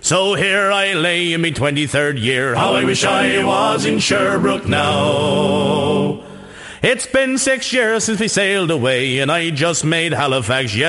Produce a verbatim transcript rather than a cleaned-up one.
So here I lay in me twenty-third year. How I wish I was in Sherbrooke now. It's been six years since we sailed away, and I just made Halifax